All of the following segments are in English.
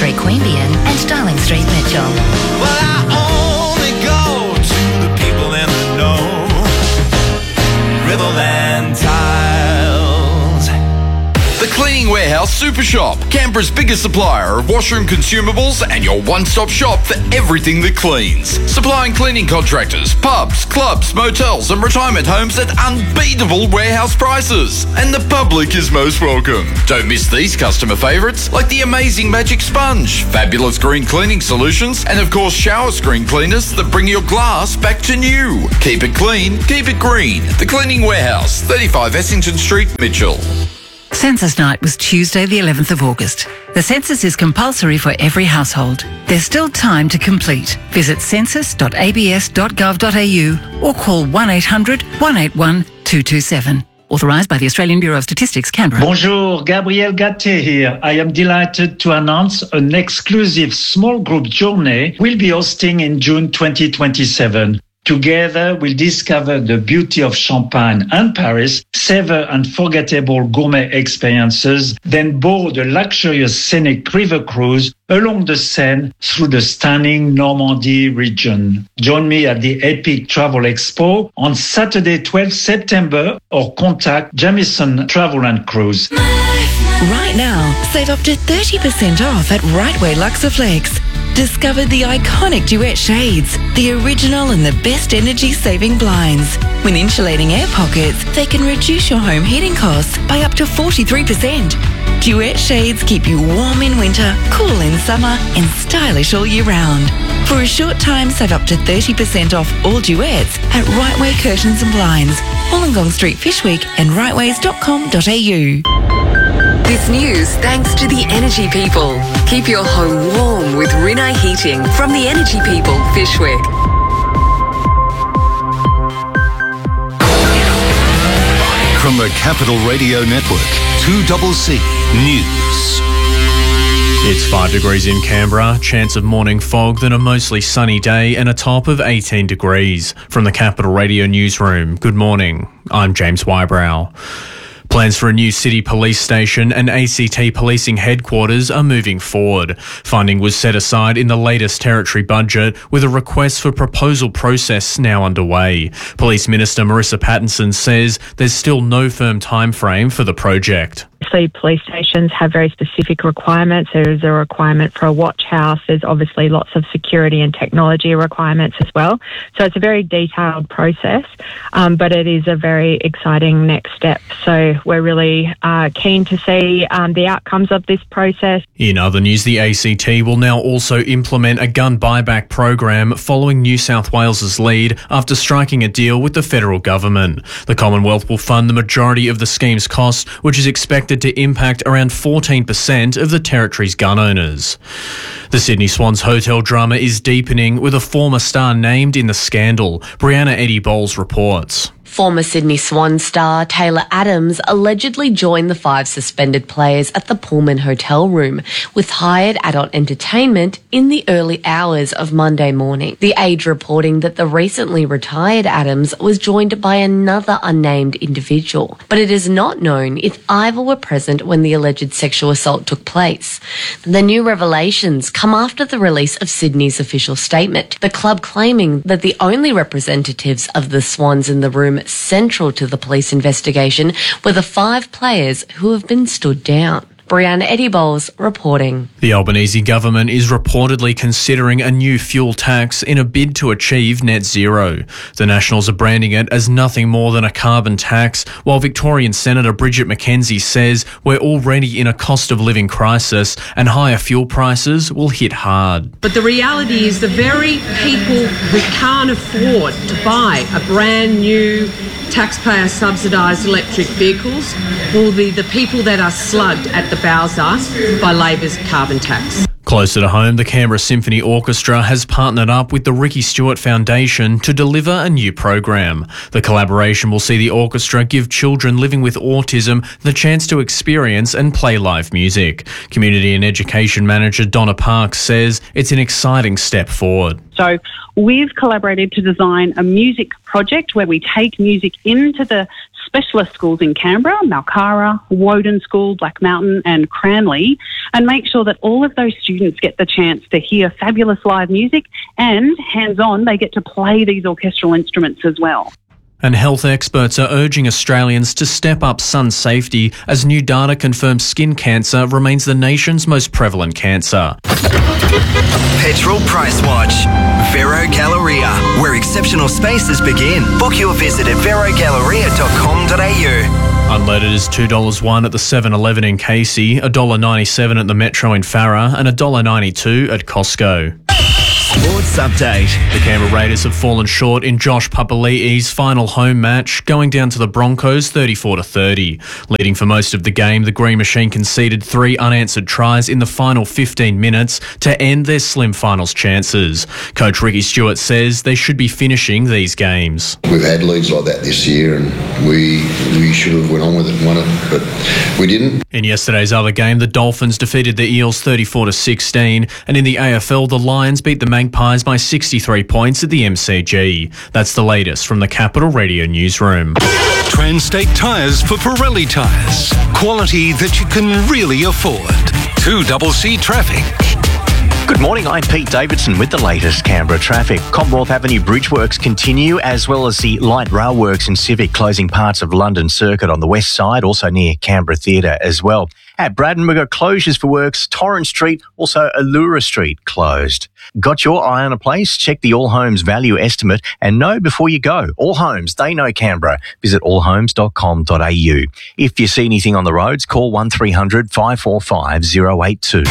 Street, Queanbeyan and Darling Street, Mitchell. Well, I only go to the people in the know. Riverland Tiles. The Cleaning Warehouse Super Shop, Canberra's biggest supplier of washroom consumables and your one-stop shop for everything that cleans. Supplying cleaning contractors, pubs, clubs, motels and retirement homes at unbeatable warehouse prices. And the public is most welcome. Don't miss these customer favourites like the amazing Magic Sponge, fabulous green cleaning solutions, and of course shower screen cleaners that bring your glass back to new. Keep it clean, keep it green. The Cleaning Warehouse, 35 Essington Street, Mitchell. Census night was Tuesday the 11th of August. The census is compulsory for every household. There's still time to complete. Visit census.abs.gov.au or call 1800 181 227. Authorised by the Australian Bureau of Statistics, Canberra. Bonjour, Gabriel Gatté here. I am delighted to announce an exclusive small group journey we'll be hosting in June 2027. Together, we'll discover the beauty of Champagne and Paris, savor unforgettable gourmet experiences, then board a luxurious scenic river cruise along the Seine through the stunning Normandy region. Join me at the Epic Travel Expo on Saturday, 12 September, or contact Jamieson Travel and Cruise. Right now, save up to 30% off at Rightway Luxaflex. Discover the iconic Duet shades, the original and the best energy-saving blinds. When insulating air pockets, they can reduce your home heating costs by up to 43%. Duet shades keep you warm in winter, cool in summer, and stylish all year round. For a short time, save up to 30% off all Duets at Rightway Curtains and Blinds, Wollongong Street Fishwick and rightways.com.au. This news thanks to the Energy People. Keep your home warm with Rinnai Heating from the Energy People, Fishwick. From the Capital Radio Network, 2CC News. It's 5 degrees in Canberra, chance of morning fog, then a mostly sunny day and a top of 18 degrees. From the Capital Radio Newsroom, good morning. I'm James Wybrow. Plans for a new city police station and ACT policing headquarters are moving forward. Funding was set aside in the latest territory budget, with a request for proposal process now underway. Police Minister Marissa Pattinson says there's still no firm timeframe for the project. Obviously, police stations have very specific requirements. There is a requirement for a watch house. There's obviously lots of security and technology requirements as well. So it's a very detailed process, but it is a very exciting next step. So we're really keen to see the outcomes of this process. In other news, the ACT will now also implement a gun buyback program following New South Wales's lead after striking a deal with the federal government. The Commonwealth will fund the majority of the scheme's cost, which is expected to impact around 14% of the territory's gun owners. The Sydney Swans hotel drama is deepening, with a former star named in the scandal. Brianna Eddie Bowles reports. Former Sydney Swan star Taylor Adams allegedly joined the 5 suspended players at the Pullman hotel room with hired adult entertainment in the early hours of Monday morning. The Age reporting that the recently retired Adams was joined by another unnamed individual, but it is not known if either were present when the alleged sexual assault took place. The new revelations come after the release of Sydney's official statement, the club claiming that the only representatives of the Swans in the room central to the police investigation were the 5 players who have been stood down. Brianna Eddie Bowles reporting. The Albanese government is reportedly considering a new fuel tax in a bid to achieve net zero. The Nationals are branding it as nothing more than a carbon tax, while Victorian Senator Bridget McKenzie says we're already in a cost of living crisis and higher fuel prices will hit hard. But the reality is the very people who can't afford to buy a brand new taxpayer subsidised electric vehicles will be the people that are slugged at the bowser by Labor's carbon tax. Closer to home, the Canberra Symphony Orchestra has partnered up with the Ricky Stewart Foundation to deliver a new program. The collaboration will see the orchestra give children living with autism the chance to experience and play live music. Community and Education Manager Donna Parks says it's an exciting step forward. So we've collaborated to design a music project where we take music into the specialist schools in Canberra, Malcara, Woden School, Black Mountain and Cranley, and make sure that all of those students get the chance to hear fabulous live music and, hands-on, they get to play these orchestral instruments as well. And health experts are urging Australians to step up sun safety as new data confirms skin cancer remains the nation's most prevalent cancer. Petrol Price Watch. Vero Galleria, where exceptional spaces begin. Book your visit at verogalleria.com.au. Unleaded is $2.01 at the 7-Eleven in Casey, $1.97 at the Metro in Farrer, and $1.92 at Costco. Sports Update. The Canberra Raiders have fallen short in Josh Papali'i's final home match, going down to the Broncos 34-30. Leading for most of the game, the Green Machine conceded 3 unanswered tries in the final 15 minutes to end their slim finals chances. Coach Ricky Stewart says they should be finishing these games. We've had leads like that this year and we should have went on with it and won it, but we didn't. In yesterday's other game, the Dolphins defeated the Eels 34-16, and in the AFL, the Lions beat the Magpies by 63 points at the MCG. That's the latest from the Capital Radio newsroom. Transtate Tyres for Pirelli tyres. Quality that you can really afford. 2CC Traffic. Good morning, I'm Pete Davidson with the latest Canberra traffic. Commonwealth Avenue bridge works continue, as well as the light rail works in Civic closing parts of London Circuit on the west side, also near Canberra Theatre as well. At Braddon, we've got closures for works, Torrens Street, also Allura Street closed. Got your eye on a place? Check the All Homes value estimate and know before you go. All Homes, they know Canberra. Visit allhomes.com.au. If you see anything on the roads, call 1300 545 082.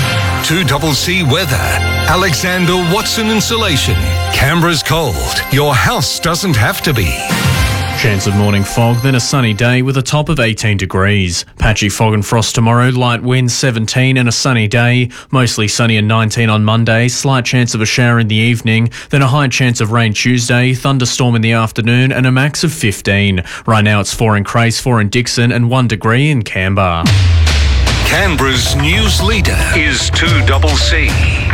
2CC Weather. Alexander Watson Insulation. Canberra's cold. Your house doesn't have to be. Chance of morning fog, then a sunny day with a top of 18 degrees. Patchy fog and frost tomorrow, light winds 17 and a sunny day. Mostly sunny and 19 on Monday, slight chance of a shower in the evening, then a high chance of rain Tuesday, thunderstorm in the afternoon and a max of 15. Right now it's 4 in Crace, 4 in Dixon and 1 degree in Canberra. Canberra's news leader is 2CC.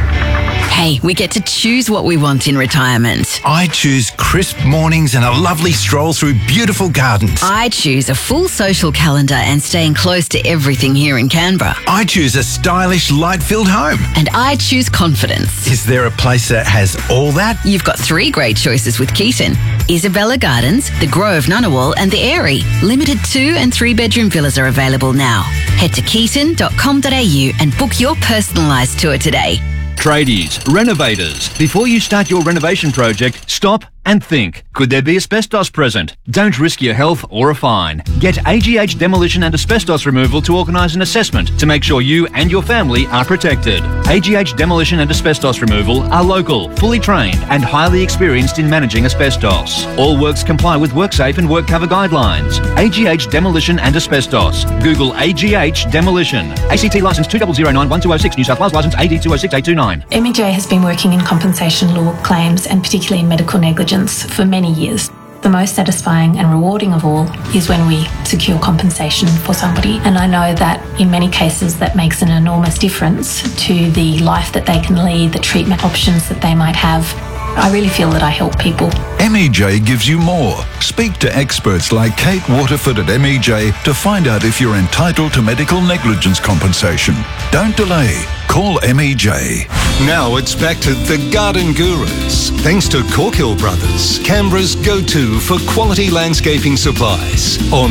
Hey, we get to choose what we want in retirement. I choose crisp mornings and a lovely stroll through beautiful gardens. I choose a full social calendar and staying close to everything here in Canberra. I choose a stylish, light-filled home. And I choose confidence. Is there a place that has all that? You've got 3 great choices with Keaton. Isabella Gardens, the Grove Ngunnawal and the Airy. Limited 2 and 3 bedroom villas are available now. Head to keaton.com.au and book your personalised tour today. Tradies, renovators, before you start your renovation project, stop and think. Could there be asbestos present? Don't risk your health or a fine. Get AGH Demolition and Asbestos Removal to organise an assessment to make sure you and your family are protected. AGH Demolition and Asbestos Removal are local, fully trained and highly experienced in managing asbestos. All works comply with WorkSafe and WorkCover guidelines. AGH Demolition and Asbestos. Google AGH Demolition. ACT licence 2009-1206, New South Wales licence AD 206829. MEJ has been working in compensation law claims and particularly in medical negligence for many years. The most satisfying and rewarding of all is when we secure compensation for somebody. And I know that in many cases that makes an enormous difference to the life that they can lead, the treatment options that they might have. I really feel that I help people. MEJ gives you more. Speak to experts like Kate Waterford at MEJ to find out if you're entitled to medical negligence compensation. Don't delay. Call MEJ. Now it's back to the Garden Gurus. Thanks to Corkhill Brothers, Canberra's go-to for quality landscaping supplies on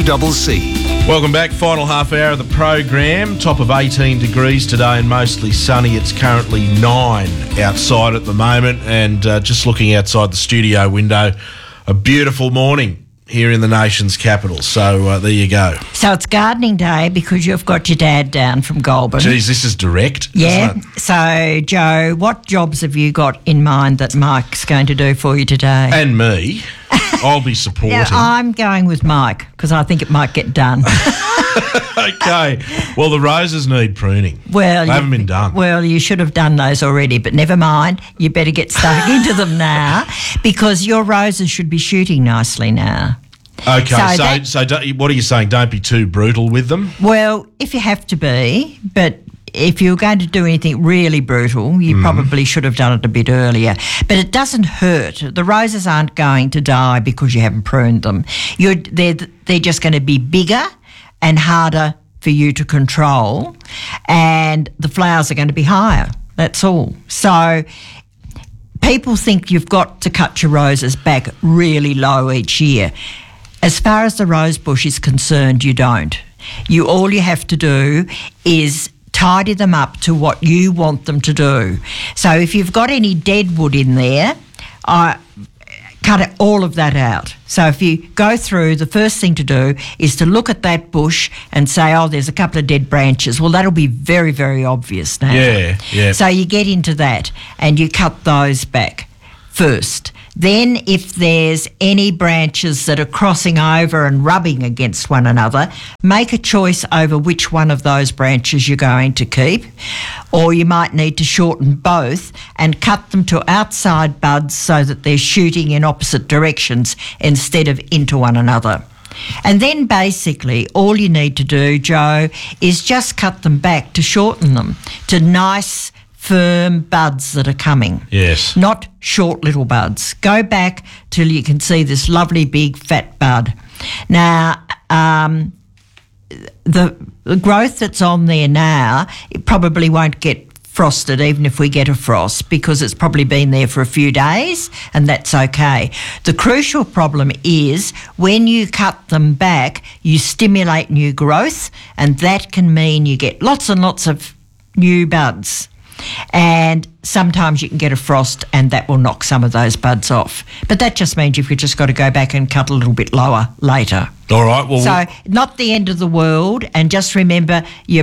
2CC. Welcome back. Final half hour of the program. Top of 18 degrees today and mostly sunny. It's currently 9 outside at the moment, and just looking outside the studio window, a beautiful morning here in the nation's capital. So there you go. So it's gardening day because you've got your dad down from Goulburn. Geez, this is direct. Yeah. Isn't it? So, Joe, what jobs have you got in mind that Mike's going to do for you today? And me. I'll be supporting. Yeah, I'm going with Mike because I think it might get done. Okay. Well, the roses need pruning. Well, they haven't been done. Well, you should have done those already, but never mind. You better get stuck into them now because your roses should be shooting nicely now. Okay, so what are you saying? Don't be too brutal with them? Well, if you have to be, but if you're going to do anything really brutal, you probably should have done it a bit earlier. But it doesn't hurt. The roses aren't going to die because you haven't pruned them. They're just going to be bigger and harder for you to control, and the flowers are going to be higher. That's all. So people think you've got to cut your roses back really low each year. As far as the rose bush is concerned, you don't. All you have to do is tidy them up to what you want them to do. So if you've got any dead wood in there, cut all of that out. So if you go through, the first thing to do is to look at that bush and say, oh, there's a couple of dead branches. Well, that'll be very, very obvious now. Yeah. So you get into that and you cut those back first. Then if there's any branches that are crossing over and rubbing against one another, make a choice over which one of those branches you're going to keep, or you might need to shorten both and cut them to outside buds so that they're shooting in opposite directions instead of into one another. And then basically all you need to do, Joe, is just cut them back to shorten them to nice firm buds that are coming. Yes. Not short little buds. Go back till you can see this lovely big fat bud. Now, the growth that's on there now, it probably won't get frosted even if we get a frost because it's probably been there for a few days and that's okay. The crucial problem is when you cut them back, you stimulate new growth, and that can mean you get lots and lots of new buds. And sometimes you can get a frost and that will knock some of those buds off. But that just means you've just got to go back and cut a little bit lower later. All right. Well, so not the end of the world, and just remember your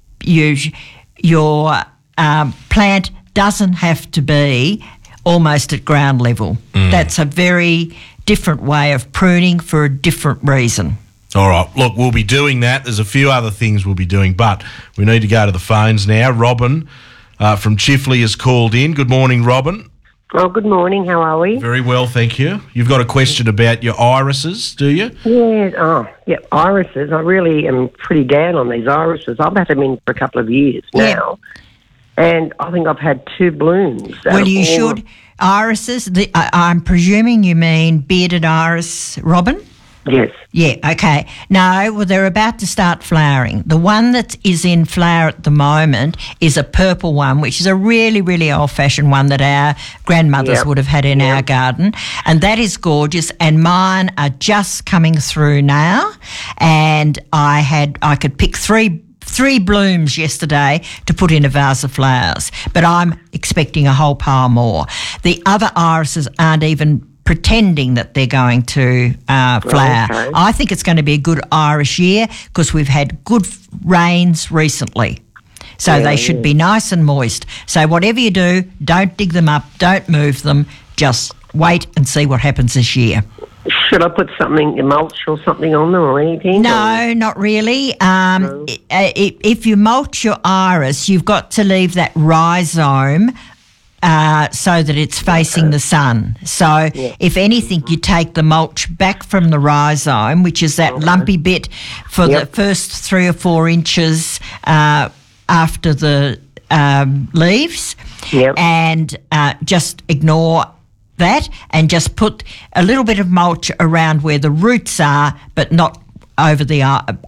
plant doesn't have to be almost at ground level. That's a very different way of pruning for a different reason. All right. Look, we'll be doing that. There's a few other things we'll be doing, but we need to go to the phones now. Robin from Chifley has called in. Good morning, Robin. Oh, good morning. How are we? Very well, thank you. You've got a question about your irises, do you? Yeah. Irises. I really am pretty down on these irises. I've had them in for a couple of years now, and I think I've had 2 blooms. Well, you should. Irises, I'm presuming you mean bearded iris, Robin? Yes. Yeah, okay. No, well, they're about to start flowering. The one that is in flower at the moment is a purple one, which is a really, really old-fashioned one that our grandmothers would have had in our garden. And that is gorgeous. And mine are just coming through now. And I could pick three blooms yesterday to put in a vase of flowers. But I'm expecting a whole pile more. The other irises aren't even pretending that they're going to flower. Okay. I think it's going to be a good Irish year because we've had good rains recently. So they should be nice and moist. So whatever you do, don't dig them up, don't move them, just wait and see what happens this year. Should I put something, mulch or something on them or anything? No, not really. If you mulch your iris, you've got to leave that rhizome so that it's facing the sun. So if anything, you take the mulch back from the rhizome, which is that lumpy bit for the first 3 or 4 inches after the leaves, and just ignore that and just put a little bit of mulch around where the roots are, but not over the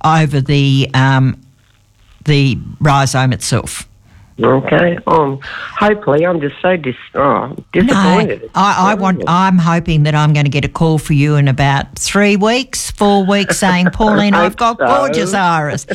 rhizome itself. Okay. Hopefully, I'm just so disappointed. No, I'm hoping that I'm going to get a call for you in about 3 weeks, 4 weeks, saying, Pauline, I've got gorgeous iris.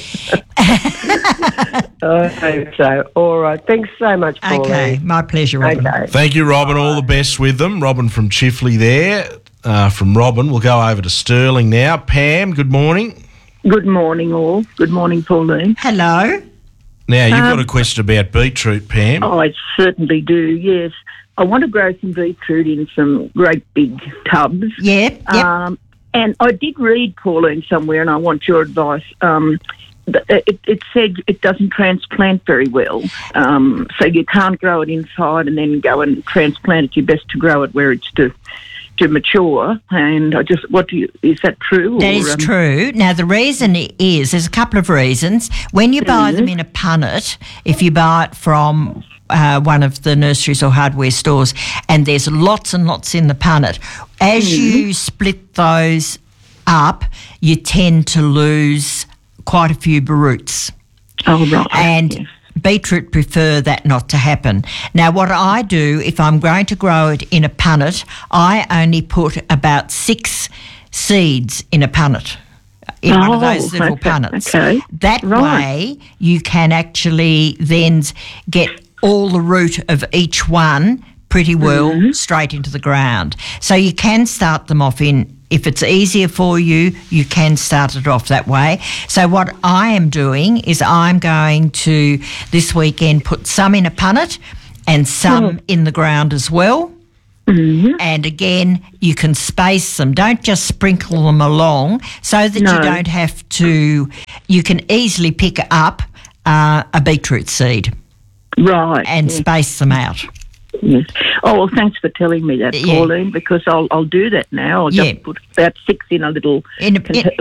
I hope so. All right. Thanks so much, Pauline. Okay, my pleasure, Robin. Okay. Thank you, Robin. All the best with them. Robin from Chifley there. From Robin, we'll go over to Stirling now. Pam, good morning. Good morning, all. Good morning, Pauline. Hello. Now, you've got a question about beetroot, Pam. Oh, I certainly do, yes. I want to grow some beetroot in some great big tubs. Yep. And I did read, Pauline, somewhere, and I want your advice. It said it doesn't transplant very well. So you can't grow it inside and then go and transplant it. You're best to grow it where it's to to mature, and is that true? That is true. Now, the reason is, there's a couple of reasons. When you buy them in a punnet, if you buy it from one of the nurseries or hardware stores, and there's lots and lots in the punnet, as you split those up, you tend to lose quite a few roots. Oh, right. And beetroot prefer that not to happen. Now, what I do, if I'm going to grow it in a punnet, I only put about 6 seeds in a punnet, in one of those little punnets. Okay. That way, you can actually then get all the root of each one pretty well straight into the ground. So you can start them off if it's easier for you, you can start it off that way. So what I am doing is I'm going to, this weekend, put some in a punnet and some in the ground as well. And again, you can space them. Don't just sprinkle them along so that you don't have to, you can easily pick up a beetroot seed. Right. And space them out. Yes. Oh, well, thanks for telling me that, Pauline, because I'll do that now. I'll just put about 6 in a little... In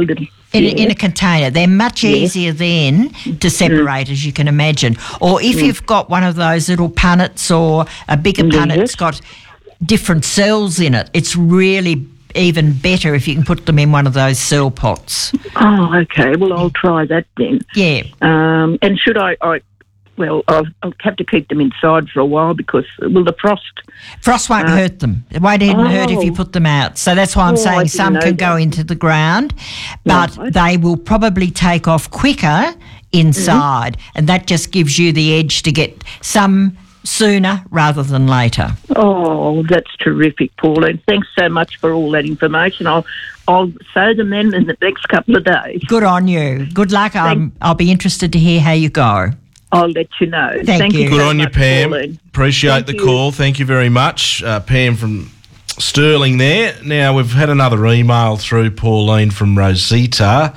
a container. They're much easier then to separate, as you can imagine. Or if you've got one of those little punnets or a bigger punnet that's got different cells in it, it's really even better if you can put them in one of those cell pots. Oh, okay. Well, I'll try that then. Yeah. And should Well, I'll have to keep them inside for a while because, the frost... Frost won't hurt them. It won't even hurt if you put them out. So that's why I'm saying some can go into the ground, but they will probably take off quicker inside, and that just gives you the edge to get some sooner rather than later. Oh, that's terrific, Pauline. Thanks so much for all that information. I'll sow them then in the next couple of days. Good on you. Good luck. I'll be interested to hear how you go. I'll let you know. Thank you. Good on you, Pam. Pauline. Appreciate the call. Thank you very much. Pam from Stirling there. Now, we've had another email through, Pauline, from Rosita.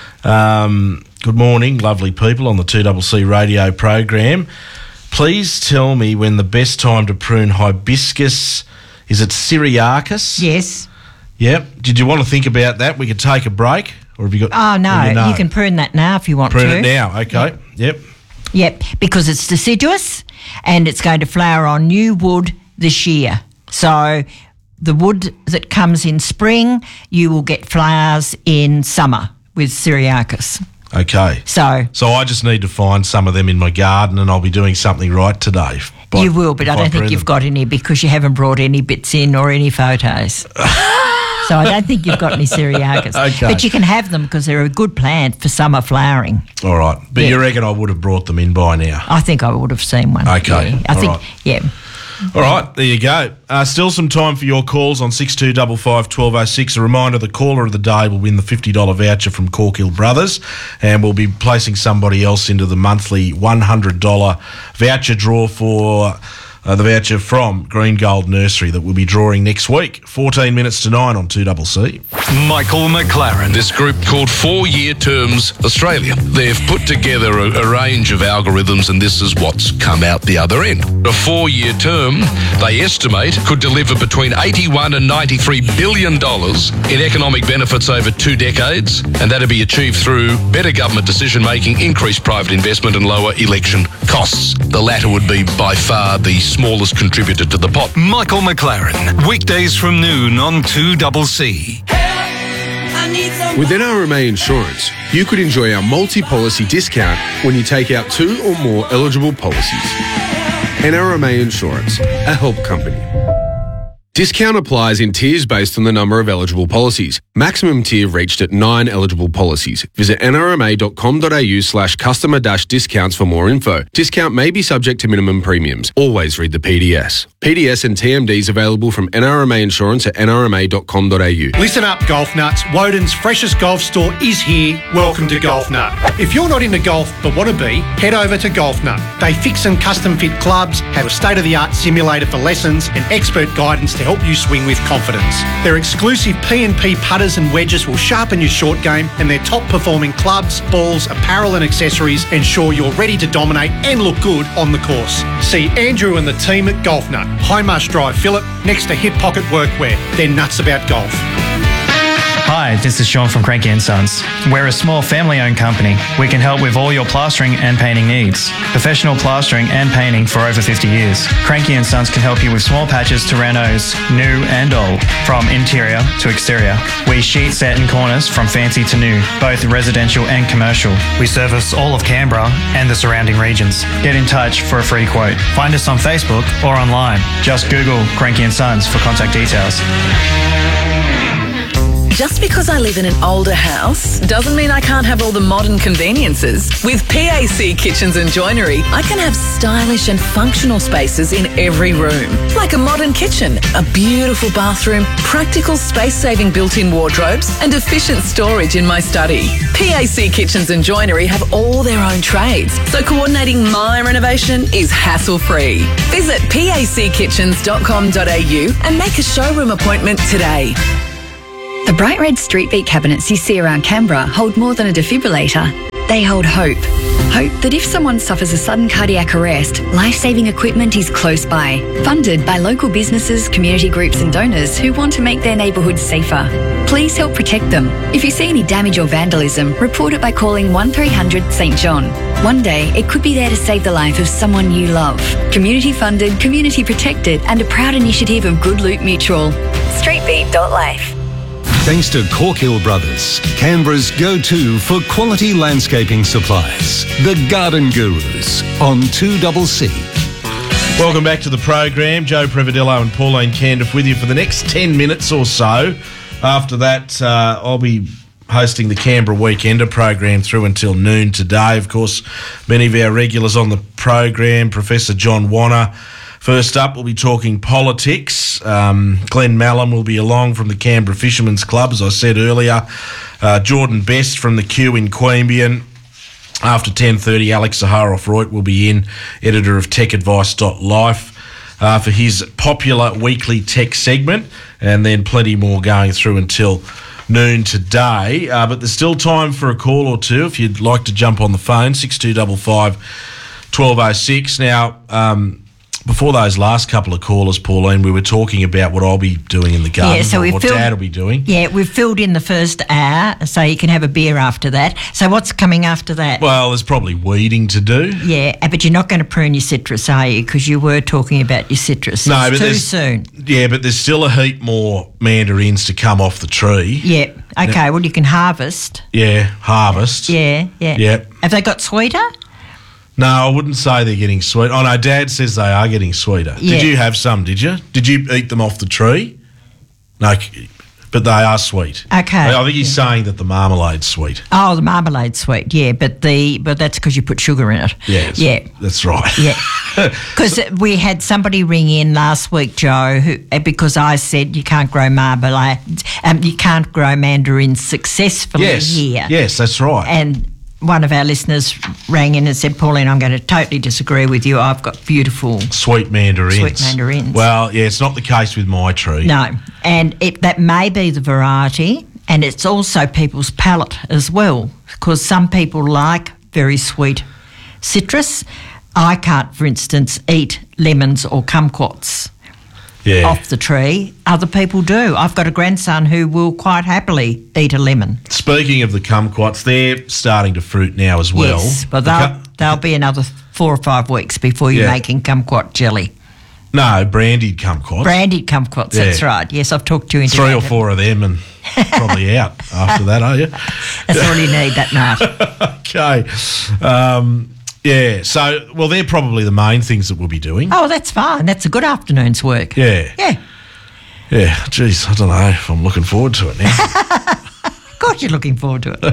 Good morning, lovely people on the 2CC radio program. Please tell me when the best time to prune hibiscus, is it Syriacus? Yes. Yep. Did you want to think about that? We could take a break, or have you got... Oh, no. You can prune that now if you want to. Prune it now, okay. Yep. Yep, because it's deciduous and it's going to flower on new wood this year. So the wood that comes in spring, you will get flowers in summer with Syriacus. Okay. So I just need to find some of them in my garden and I'll be doing something right today. You will, but I don't think you've got any because you haven't brought any bits in or any photos. So I don't think you've got any Syriacus. Okay. But you can have them because they're a good plant for summer flowering. All right. But you reckon I would have brought them in by now? I think I would have seen one. Okay. Yeah. I think, All right, there you go. Still some time for your calls on 6255 1206. A reminder, the caller of the day will win the $50 voucher from Corkhill Brothers, and we'll be placing somebody else into the monthly $100 voucher draw for... the voucher from Green Gold Nursery that we'll be drawing next week. 14 minutes to 9 on 2CC. Michael McLaren. This group called 4 Year Terms Australia. They've put together a range of algorithms and this is what's come out the other end. A 4-year term, they estimate, could deliver between $81 and $93 billion in economic benefits over 2 decades, and that'll be achieved through better government decision-making, increased private investment and lower election costs. The latter would be by far the smallest contributor to the pot. Michael McLaren, weekdays from noon on 2CC. With NRMA Insurance, you could enjoy our multi-policy discount when you take out 2 or more eligible policies. NRMA Insurance, a help company. Discount applies in tiers based on the number of eligible policies. Maximum tier reached at 9 eligible policies. Visit nrma.com.au/customer-discounts for more info. Discount may be subject to minimum premiums. Always read the PDS. PDS and TMDs available from NRMA Insurance at nrma.com.au. Listen up, golf nuts. Woden's freshest golf store is here. Welcome to Golf Nut. If you're not into golf but want to be, head over to Golf Nut. They fix and custom fit clubs, have a state-of-the-art simulator for lessons and expert guidance to to help you swing with confidence. Their exclusive P&P putters and wedges will sharpen your short game, and their top-performing clubs, balls, apparel and accessories ensure you're ready to dominate and look good on the course. See Andrew and the team at Golf Nut, High Marsh Drive, Phillip, next to Hip Pocket Workwear. They're nuts about golf. Hi, this is Sean from Cranky & Sons. We're a small family-owned company. We can help with all your plastering and painting needs. Professional plastering and painting for over 50 years. Cranky & Sons can help you with small patches to renos, new and old, from interior to exterior. We sheet set in corners from fancy to new, both residential and commercial. We service all of Canberra and the surrounding regions. Get in touch for a free quote. Find us on Facebook or online. Just Google Cranky & Sons for contact details. Just because I live in an older house doesn't mean I can't have all the modern conveniences. With PAC Kitchens and Joinery, I can have stylish and functional spaces in every room. Like a modern kitchen, a beautiful bathroom, practical space-saving built-in wardrobes, and efficient storage in my study. PAC Kitchens and Joinery have all their own trades, so coordinating my renovation is hassle-free. Visit packitchens.com.au and make a showroom appointment today. The bright red street beat cabinets you see around Canberra hold more than a defibrillator. They hold hope. Hope that if someone suffers a sudden cardiac arrest, life-saving equipment is close by. Funded by local businesses, community groups and donors who want to make their neighbourhoods safer. Please help protect them. If you see any damage or vandalism, report it by calling 1300 St John. One day, it could be there to save the life of someone you love. Community funded, community protected and a proud initiative of Good Loot Mutual. Streetbeat.life. Thanks to Corkhill Brothers, Canberra's go-to for quality landscaping supplies. The Garden Gurus on 2CC. Welcome back to the program. Joe Prevadillo and Pauline Candiff with you for the next 10 minutes or so. After that, I'll be hosting the Canberra Weekender program through until noon today. Of course, many of our regulars on the program, Professor John Wanner. First up, we'll be talking politics. Glenn Mallum will be along from the Canberra Fishermen's Club, as I said earlier. Jordan Best from the Q in Queanbeyan. After 10:30, Alex Zaharoff-Reutt will be in, editor of techadvice.life, for his popular weekly tech segment, and then plenty more going through until noon today. But there's still time for a call or two if you'd like to jump on the phone, 6255 1206. Now, before those last couple of callers, Pauline, we were talking about what I'll be doing in the garden, what Dad will be doing. Yeah, we've filled in the first hour, so you can have a beer after that. So what's coming after that? Well, there's probably weeding to do. Yeah, but you're not going to prune your citrus, are you? Because you were talking about your citrus. No, it's but too soon. Yeah, but there's still a heap more mandarins to come off the tree. Yeah. Okay, well, you can harvest. Yeah, harvest. Yeah. Yep. Have they got sweeter? No, I wouldn't say they're getting sweet. Oh, no, Dad says they are getting sweeter. Yeah. Did you have some, did you? Did you eat them off the tree? No, but they are sweet. Okay. I think he's saying that the marmalade's sweet. Oh, the marmalade's sweet, yeah, but that's because you put sugar in it. Yeah, that's right. Yeah, because we had somebody ring in last week, Joe, because I said you can't grow marmalade, you can't grow mandarins successfully here. Yes, that's right. And one of our listeners rang in and said, Pauline, I'm going to totally disagree with you. I've got beautiful sweet mandarins. Well, yeah, it's not the case with my tree. No, and that may be the variety, and it's also people's palate as well, because some people like very sweet citrus. I can't, for instance, eat lemons or kumquats off the tree. Other people do. I've got a grandson who will quite happily eat a lemon. Speaking of the kumquats, they're starting to fruit now as well. Yes, but they'll be another 4 or 5 weeks before you're making kumquat jelly. No, brandied kumquats. Brandied kumquats, that's right. Yes, I've talked to you into 3 or 4 of them and probably out after that, are you? That's all you need that night. Okay. Yeah, so, well, they're probably the main things that we'll be doing. Oh, that's fine. That's a good afternoon's work. Yeah. Yeah. Yeah, geez, I don't know if I'm looking forward to it now. Of course you're looking forward to it.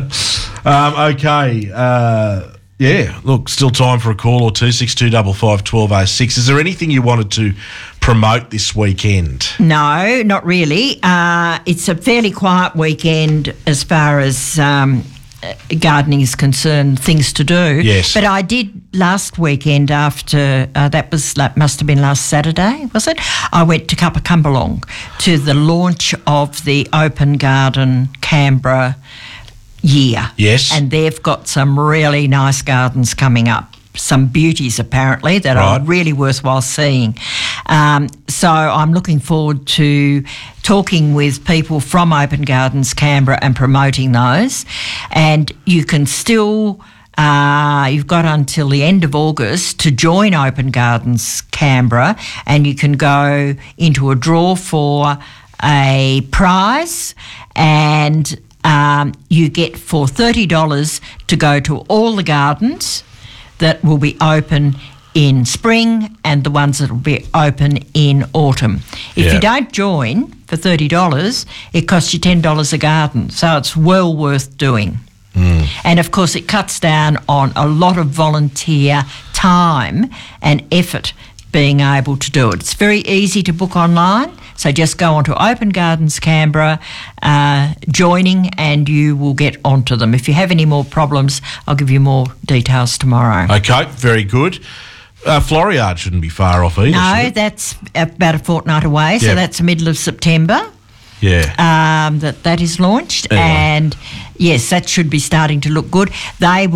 Okay. Yeah, look, still time for a call or two, 6255 1206. Is there anything you wanted to promote this weekend? No, not really. It's a fairly quiet weekend as far as gardening is concerned, things to do. Yes. But I did last weekend after, must have been last Saturday, was it? I went to Cumberlong to the launch of the Open Garden Canberra year. Yes. And they've got some really nice gardens coming up. Some beauties apparently that are really worthwhile seeing. So I'm looking forward to talking with people from Open Gardens Canberra and promoting those. And you can still, you've got until the end of August to join Open Gardens Canberra, and you can go into a draw for a prize, and you get for $30 to go to all the gardens that will be open in spring and the ones that will be open in autumn. If you don't join for $30, it costs you $10 a garden, so it's well worth doing. And of course it cuts down on a lot of volunteer time and effort being able to do it. It's very easy to book online, so just go onto Open Gardens Canberra, joining, and you will get onto them. If you have any more problems, I'll give you more details tomorrow. Okay, very good. Floriade shouldn't be far off either. No, that's about a fortnight away, so that's the middle of September. Yeah. That is launched, anyway. and yes, that should be starting to look good. They will